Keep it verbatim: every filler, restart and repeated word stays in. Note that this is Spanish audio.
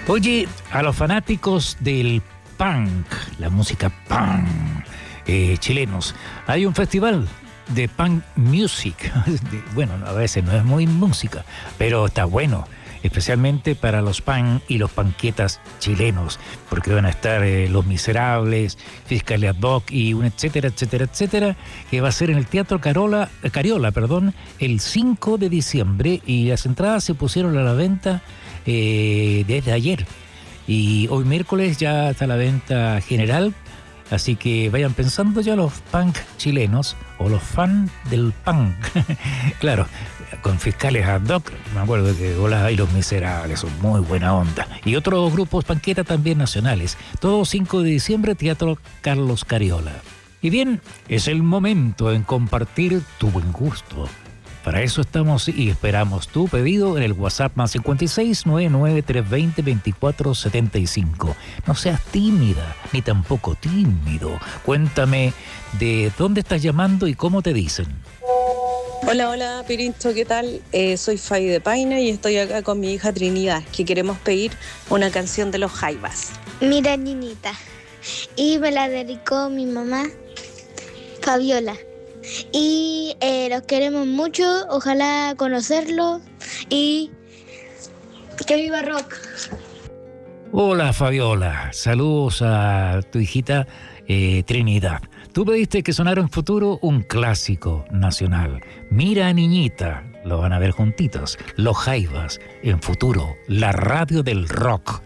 Oye, a los fanáticos del punk, la música punk, eh, chilenos, hay un festival de punk music. Bueno, a veces no es muy música, pero está bueno, especialmente para los punk y los panquetas chilenos, porque van a estar eh, Los Miserables, Fiscalía Doc y un etcétera, etcétera, etcétera, que va a ser en el Teatro Carola, Cariola, perdón, el cinco de diciembre, y las entradas se pusieron a la venta eh, desde ayer, y hoy miércoles ya está la venta general. Así que vayan pensando ya los punk chilenos o los fans del punk. Claro, con Fiscales ad hoc, me acuerdo que Hola y Los Miserables son muy buena onda. Y otros grupos panqueta también nacionales. Todo cinco de diciembre, Teatro Carlos Cariola. Y bien, es el momento en compartir tu buen gusto. Para eso estamos y esperamos tu pedido en el WhatsApp más cincuenta y seis, noventa y nueve, trescientos veinte, veinticuatro setenta y cinco. No seas tímida, ni tampoco tímido. Cuéntame de dónde estás llamando y cómo te dicen. Hola, hola, Pirincho, ¿qué tal? Eh, soy Fabi de Paina y estoy acá con mi hija Trinidad, que queremos pedir una canción de los Jaivas. Mira, niñita, y me la dedicó mi mamá, Fabiola. Y eh, los queremos mucho, ojalá conocerlos y que viva rock. Hola Fabiola, saludos a tu hijita eh, Trinidad. Tú pediste que sonara en futuro un clásico nacional. Mira, niñita, lo van a ver juntitos. Los Jaivas, en futuro, la radio del rock.